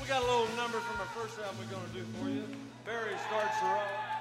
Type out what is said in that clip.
We got a little number from our first album we're going to do for you. Barry starts her off.